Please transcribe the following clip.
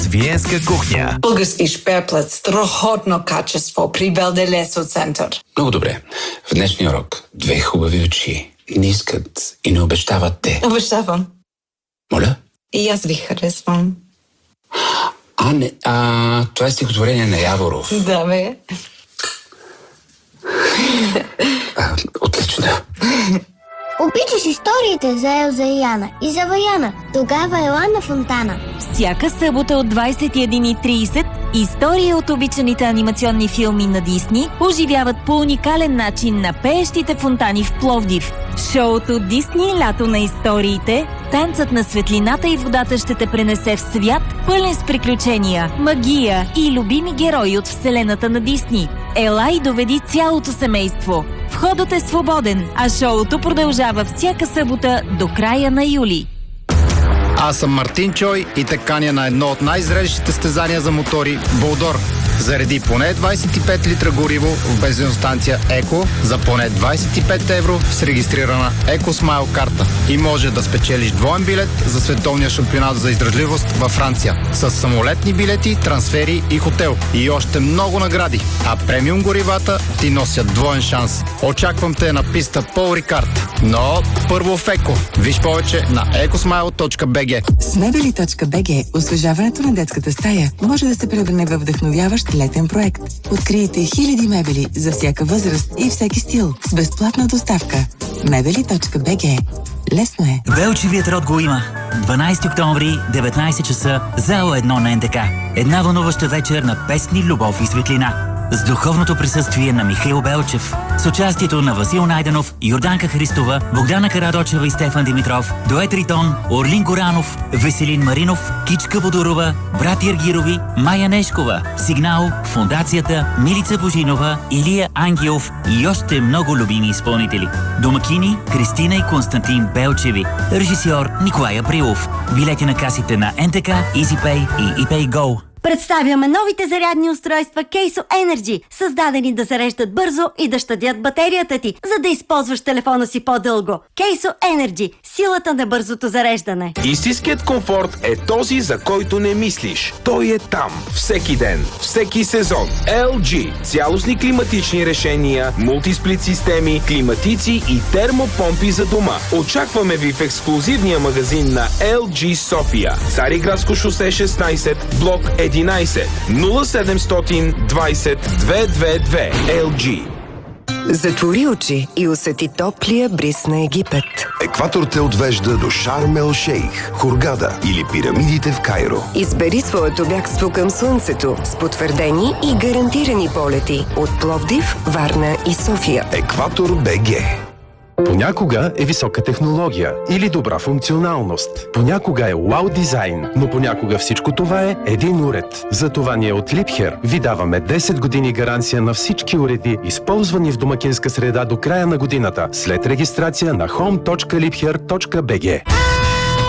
Виенска кухня. Български шпеплет, страхотно качество при Белделесо център. Много добре. В днешния урок 2 хубави очи не искат и не обещават те. Обещавам. Моля? И аз ви харесвам. Това е стихотворение на Яворов. Да, бе. Отлично. Обичаш историите за Елза и Яна и за Ваяна. Тогава ела на Фонтана. Всяка събота от 21:30 истории от обичаните анимационни филми на Дисни оживяват по уникален начин на пеещите фонтани в Пловдив. В шоуто Дисни лято на историите, танцът на светлината и водата ще те пренесе в свят, пълен с приключения, магия и любими герои от вселената на Дисни. Ела и доведи цялото семейство. Входът е свободен, а шоуто продължава всяка събота до края на юли. Аз съм Мартин Чой и те каня на едно от най-зрелищите състезания за мотори – Болдор. Зареди поне 25 литра гориво в бензиностанция Еко за поне 25 евро с регистрирана Екосмайл карта. И може да спечелиш двоен билет за световния шампионат за издръжливост във Франция. С самолетни билети, трансфери и хотел. И още много награди. А премиум горивата ти носят двоен шанс. Очаквам те на писта Пол Рикард. Но първо в Еко. Виж повече на ecosmile.bg. С мебели.bg освежаването на детската стая може да се превърне във вдъхновяващ летен проект. Открийте хиляди мебели за всяка възраст и всеки стил с безплатна доставка. Мебели.bg. Лесно е. Белчевият род го има. 12 октомври, 19 часа, зала 1 на НДК. Една вълнуваща вечер на песни, любов и светлина. С духовното присъствие на Михаил Белчев. С участието на Васил Найденов, Йорданка Христова, Богдана Карадочева и Стефан Димитров, Дует Ритон, Орлин Горанов, Веселин Маринов, Кичка Бодорова, брат Ергирови, Майя Нешкова, Сигнал, Фондацията, Милица Божинова, Илия Ангелов и още много любими изпълнители. Домакини Кристина и Константин Белчеви. Режисьор Николай Априлов. Билети на касите на НТК, EasyPay и ePayGo. Представяме новите зарядни устройства Кейсо Energy, създадени да зареждат бързо и да щадят батерията ти, за да използваш телефона си по-дълго. Кейсо Energy – силата на бързото зареждане. Истинският комфорт е този, за който не мислиш. Той е там. Всеки ден, всеки сезон. LG. Цялостни климатични решения, мултисплит системи, климатици и термопомпи за дома. Очакваме ви в ексклузивния магазин на LG София. Цариградско шосе 16, блок 11 0720 222 LG. Затвори очи и усети топлия бриз на Египет. Екватор те отвежда до Шарм ел Шейх, Хургада или пирамидите в Кайро. Избери своето бягство към слънцето с потвърдени и гарантирани полети от Пловдив, Варна и София. Екватор БГ. Понякога е висока технология или добра функционалност. Понякога е вау дизайн, но понякога всичко това е един уред. Затова ние от Liebherr ви даваме 10 години гаранция на всички уреди, използвани в домакинска среда до края на годината, след регистрация на home.liebherr.bg.